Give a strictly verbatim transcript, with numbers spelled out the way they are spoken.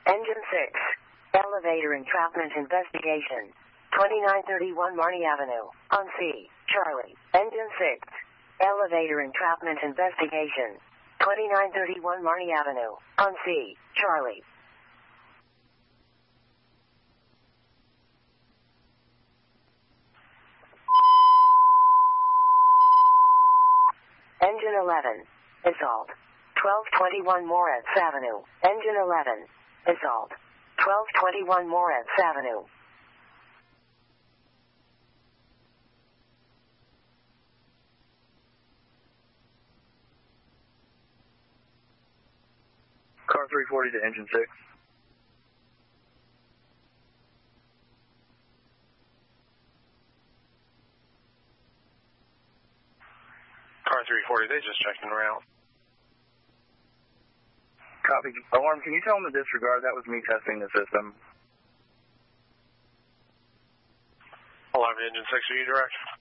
Engine six. Elevator entrapment investigation. twenty-nine thirty-one Marnie Avenue. On C. Charlie. Engine six. Elevator entrapment investigation. twenty-nine thirty-one Marnie Avenue. On C. Charlie. Engine eleven. Assault. twelve twenty-one Moritz Avenue. Engine eleven. Assault. twelve twenty-one Moritz Avenue. Car three forty to engine six. Car three forty, they just checking around. Copy. Alarm, can you tell them to disregard? That was me testing the system. Alarm to engine six, are you direct?